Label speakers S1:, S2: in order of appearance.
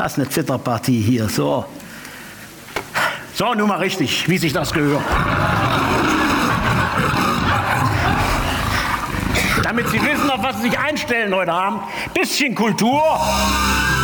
S1: Das ist eine Zitterpartie hier, so. So, nun mal richtig, wie sich das gehört. Damit Sie wissen, auf was Sie sich einstellen heute Abend. Bisschen Kultur.